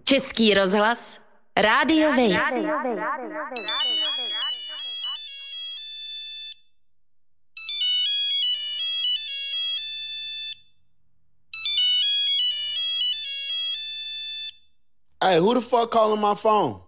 Český rozhlas, Rádio Wave. Hey, who the fuck calling my phone?